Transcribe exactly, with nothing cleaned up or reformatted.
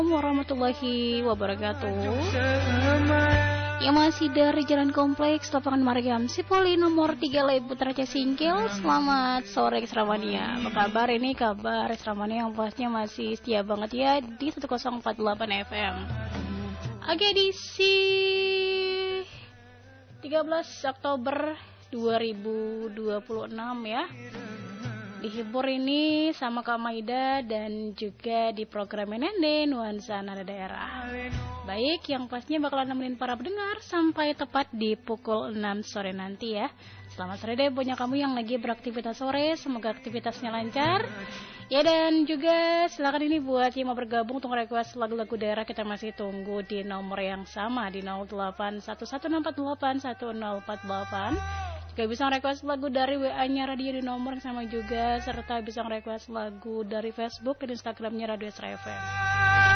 Warahmatullahi wabarakatuh. Yang masih dari Jalan Kompleks Lapangan Mariam Sipoli nomor tiga Lei Putra Singkil. Selamat sore Esramania. Apa kabar ini? Kabar Esramania yang pastinya masih setia banget ya di seratus empat puluh delapan F M. Oke, edisi tiga belas Oktober dua ribu dua puluh enam ya. Dihibur ini sama Kak Maida dan juga di program Nende Nuansa Nada Daerah. Baik, yang pastinya bakalan nemenin para pendengar sampai tepat di pukul enam sore nanti ya. Selamat sore deh punya kamu yang lagi beraktivitas sore, semoga aktivitasnya lancar. Ya, dan juga silakan ini buat yang mau bergabung untuk request lagu-lagu daerah, kita masih tunggu di nomor yang sama di nol delapan satu satu enam empat delapan satu nol empat delapan. Juga bisa request lagu dari W A-nya radio di nomor yang sama juga, serta bisa request lagu dari Facebook dan Instagramnya Radio Esra F M.